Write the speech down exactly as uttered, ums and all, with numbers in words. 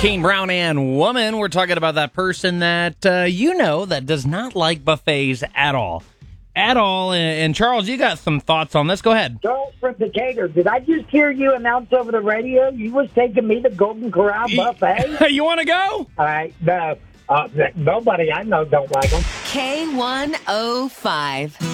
Kane Brown and Woman. We're talking about that person that uh, you know that does not like buffets at all. At all. And, and Charles, you got some thoughts on this. Go ahead. Charles from Decatur, did I just hear you announce over the radio you was taking me to Golden Corral buffet? You want to go? All right, no. Uh, nobody I know don't like them. K one oh five.